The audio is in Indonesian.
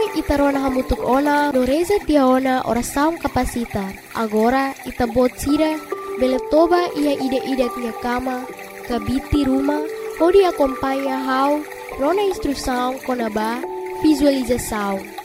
itarona hamutuk ona no reza tiaona ora saum kapasita. Agora ita bot sira bele toba ia ide-ide tia kama kabiti rumah hodi acompanha hau rona instrução konaba visualização.